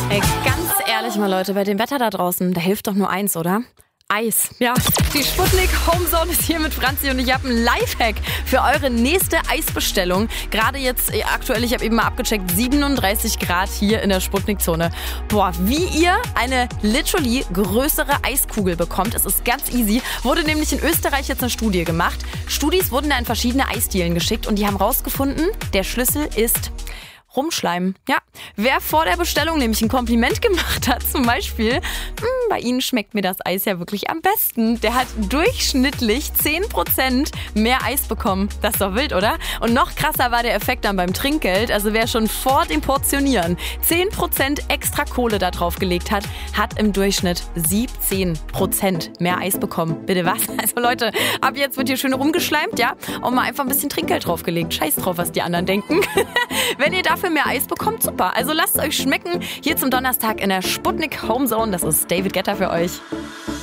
Ey, ganz ehrlich mal Leute, bei dem Wetter da draußen, da hilft doch nur eins, oder? Eis. Ja, die Sputnik Homezone ist hier mit Franzi und ich habe einen Lifehack für eure nächste Eisbestellung. Gerade jetzt aktuell, ich habe eben mal abgecheckt, 37 Grad hier in der Sputnik-Zone. Boah, wie ihr eine literally größere Eiskugel bekommt, es ist ganz easy. Wurde nämlich in Österreich jetzt eine Studie gemacht. Studis wurden da in verschiedene Eisdielen geschickt und die haben rausgefunden, der Schlüssel ist Rumschleimen. Ja, wer vor der Bestellung nämlich ein Kompliment gemacht hat, zum Beispiel, bei Ihnen schmeckt mir das Eis ja wirklich am besten. Der hat durchschnittlich 10% mehr Eis bekommen. Das ist doch wild, oder? Und noch krasser war der Effekt dann beim Trinkgeld. Also wer schon vor dem Portionieren 10% extra Kohle da drauf gelegt hat, hat im Durchschnitt 17% mehr Eis bekommen. Bitte was? Also Leute, ab jetzt wird hier schön rumgeschleimt, ja? Und mal einfach ein bisschen Trinkgeld draufgelegt. Scheiß drauf, was die anderen denken. Wenn ihr dafür mehr Eis bekommt, super. Also lasst es euch schmecken. Hier zum Donnerstag in der Sputnik Homezone. Das ist David Guetta für euch.